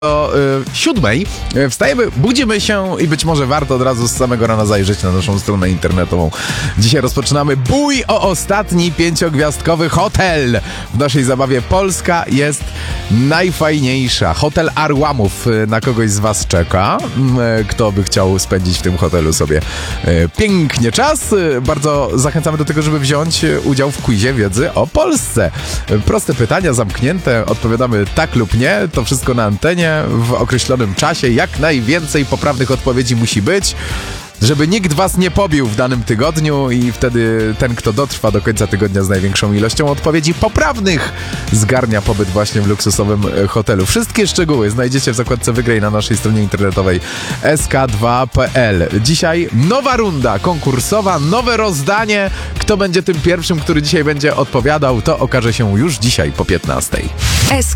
o 7:00 wstajemy, budzimy się i być może warto od razu z samego rana zajrzeć na naszą stronę internetową. Dzisiaj rozpoczynamy bój o ostatni 5-gwiazdkowy hotel. W naszej zabawie Polska jest najfajniejsza. Hotel Arłamów na kogoś z was czeka. Kto by chciał spędzić w tym hotelu sobie pięknie czas? Bardzo zachęcamy do tego, żeby wziąć udział w quizie wiedzy o Polsce. Proste pytania, zamknięte, odpowiadamy tak lub nie. To wszystko na antenie w określonym czasie. Jak najwięcej poprawnych odpowiedzi musi być, żeby nikt was nie pobił w danym tygodniu i wtedy ten, kto dotrwa do końca tygodnia z największą ilością odpowiedzi poprawnych, zgarnia pobyt właśnie w luksusowym hotelu. Wszystkie szczegóły znajdziecie w zakładce Wygraj na naszej stronie internetowej sk2.pl. Dzisiaj nowa runda konkursowa, nowe rozdanie. Kto będzie tym pierwszym, który dzisiaj będzie odpowiadał, to okaże się już dzisiaj po 15:00.